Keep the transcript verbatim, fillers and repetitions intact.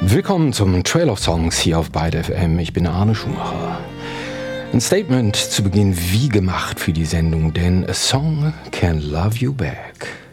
Willkommen zum Trail of Songs hier auf Byte F M. Ich bin Arne Schumacher. Ein Statement zu Beginn wie gemacht für die Sendung, denn a song can love you back.